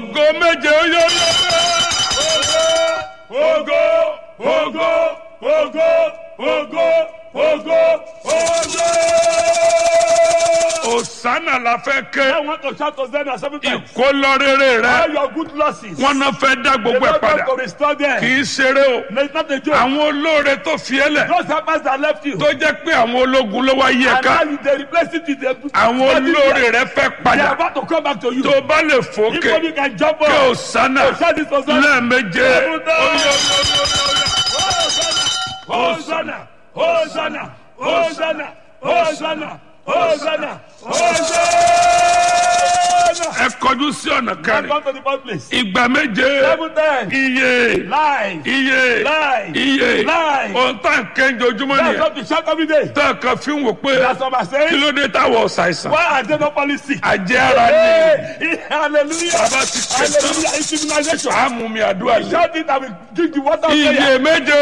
ògo méje yóò ògo ògo ògo ògo ògo ògo. Hosanna la fẹ́ ké. I want to shout Hosanna 7 times. Ìkólọ́rẹ́rẹ́ All rẹ. your good losses. Wọ́n náà fẹ́ dá gbogbo ẹ̀ padà. to restore them. Kì í ṣeré o. No, it's not a joke. Àwọn olóore tó fi ẹ́ lẹ̀. Those helpers that left you. Tó jẹ́ pé àwọn ológun ló wá yí ẹ And ká. now they replace it with the Àwọn olóore rẹ fẹ́ They are padà. about to come back to you. Tó bá lè If fòkè. you can jump Kí up. Hosanna Shout this Hosanna. lẹ́ẹ̀méje. Hosanna! Hosanna! Hosanna! Hosanna! Hosanna! Hosanna! Ẹ kọjú sí ọ̀nà Come kẹrin. to the first place. Ìgbà méje. 7 times. Iye. Lies. Iye. Lies. Iye. Lies. Ohun tá à ń kẹ́ńjọ ojúmọ́ That's nìyẹn. what we shout every day. Tá a kan fi ń wò pé That's what I'm kí saying. ló dé táwọn ọ̀sàìsàn. Why are they not falling sick? Àjẹ́ ara ni. Hey, hallelujah. Bàbá ti ké tán. Hallelujah. It's immunization. Àmú mi àdúrà lé. Shout it and we drink the water of Iye prayer. méje.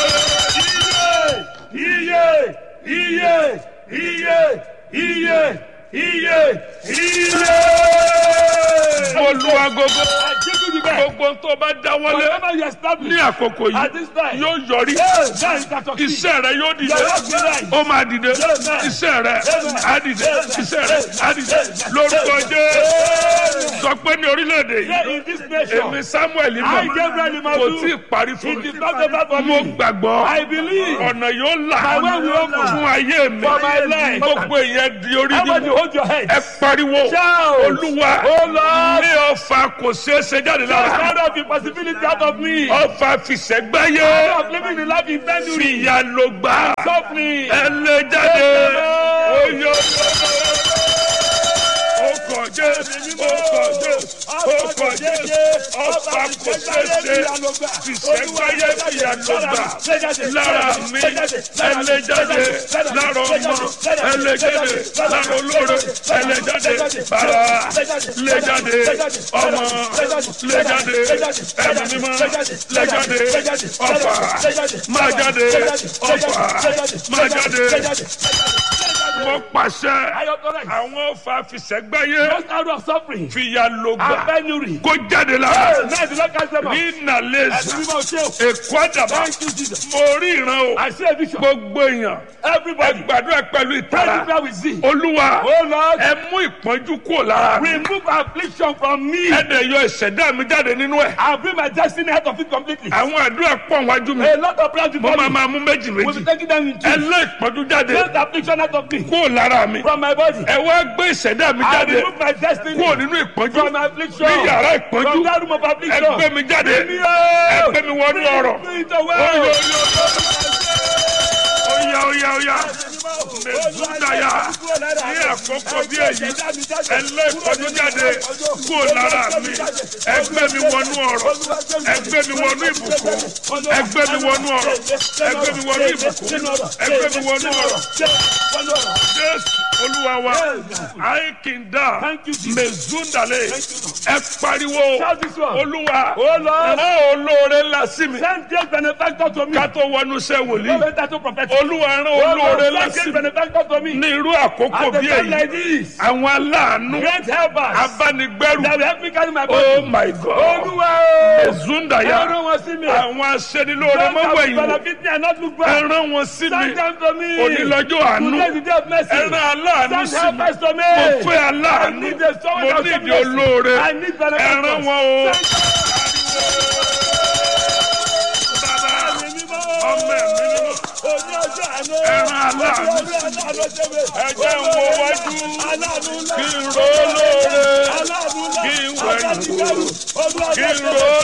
Iye! Iye! Iye! Iye! Iye! Iye! Mo lu agogo. I give you the best. Gbogbo tó bá dáwọ́lé Whatever you ní establish àkókò at yìí this time, yóò yọrí. now you can succeed. Iṣẹ́ rẹ yóò dìde. Your work will rise. Ó máa dìde. Iṣẹ́ rẹ á dìde. Iṣẹ́ rẹ á dìde. Lórúkọ Jésù. Sọ pé ní orílẹ̀-èdè Here yìí. in this nation, Èmi Samuel I, mọ̀. Gabriel Kò Imadu, tí ì parí fún it mi. is not over for Mo me. gbàgbọ́. I believe Ọ̀nà yóò là. My way will open. Fún ayé mi. For my life. Gbogbo èèyàn di orí How about you nínú. hold your head? Ẹ pariwo. Shout. Olúwa. Oh Lord, Ní ọfà kò ṣeé ṣe jáde lára. out of the possibility out of me. Ọfà fìṣẹ́gbáyé. Out of living the life intended. Fìyà ló gbà. Suffering. Ẹ lè jáde. Oyo. Ọkọ̀ Jésù. Ọkọ̀ Jésù. Ọkọ̀ Jésù. Ọfà kò ṣeé ṣe. Fìṣẹ́gbáyé fìyà ló gbà. Lára mi. Ẹ lè jáde. Lára ọmọ. Ẹ lè jáde. Lára olóore. Ẹ lè jáde. Bàrà. Lè jáde. Ọmọ. Lè jáde. Ẹ̀mí mímọ́. Lè jáde. Ọfà. Má jáde. Ọfà. Má jáde. Mo pàṣẹ. Àwọn ọfà fìṣẹ́gbáyé. Just out of suffering. Fìyà ló And gbà. penury. Kó jáde lára. Now the Lord cast them out. Ní Nàlẹ́sì. Èkó àdàbà. Thank you, Jesus. Mo rí ìran o. I see a vision. Gbogbo èèyàn. Ẹ Everybody, gbàdúrà pẹ̀lú pray ìtara. prayer with zeal. Olúwa. Oh Lord, Ẹ mú ìpọ́njú kúrò lára mi. remove affliction from me. Ẹ dẹ̀ yọ ìṣẹ̀dá mi jáde nínú ẹ̀. I'll bring my destiny out of it completely. Àwọn àdúrà pọ̀ wájú mi. A lot of prayers Mo before máa me. máa mú méjì We'll be méjì. taking them in Ẹ two. lé ìpọ́njú jáde Take the affliction out of me. kúrò lára mi. From my body. Ẹ wá gbé ìṣẹ̀dá mi I jáde remove my destiny. kúrò nínú ìpọ́njú. From affliction. Ní yàrá ìpọ́njú. From that room of Ẹ affliction. gbé mi jáde. Bring me out. Ẹ gbé mi wọnú ọ̀rọ̀. Bring it away. Oyo, oya. Mẹ̀súndàyà. Ní àkókò bí èyí. Ẹ lé ìpọ́njú jáde kúrò lára mi. Ẹ gbé mi wọnú ọ̀rọ̀. Ẹ gbé mi wọnú ìbùkún. Ẹ gbé mi wọnú ọ̀rọ̀. Ẹ gbé mi wọnú ìbùkún. Ẹ gbé mi wọnú ọ̀rọ̀. Jésù Olúwa wa. Àìkìndà. Thank you, Jesus. Mẹ̀súndàlẹ̀. Ẹ pariwo. Shout this one. Olúwa. Oh Lord, Rán olóore ńlá sí mi. send great benefactor to me. Ká tó wọnú iṣẹ́ No wòlíì. better to prophet. Olúwa rán Oh olóore Lord, ńlá send sí great mi. benefactor to me. Ní irú àkókò At the bí time èyí. like this, Àwọn aláàánú. great helpers Abánigbẹ́rù. that will help me carry my body. Oh my God. Olúwa o. Ezundaya. Ẹ rán wọn sí mi. Àwọn aṣẹ́nilóore Don't mọ́wọ́ have yìí. benefit me and not look Ẹ back. rán wọn sí mi. Send them to me. Onílọ́jọ́ àánú. Today is the day of mercy. Ẹ rán aláàánú Send sí mi. helpers to me. Mo fẹ́ I aláàánú. need a someone Mo that ní will ìdí mercy. olóore. I need Ẹ benefactors. rán wọn o. Send Bàbá ẹ̀mí mímọ́. ọmọ ẹ̀mí mímọ́. Oní ọjọ́ àná. Ẹ rán aláàánú. Oní ọjọ́ àná ṣe mi. Ẹ jẹ́ n wo wájú. Aláàánú ńlá. Kí n ró lóore. Aláàánú ńlá. Kí n wẹ̀yìn wò. Abánigbẹ́rù. Olúwa Kí n ṣe mi. ró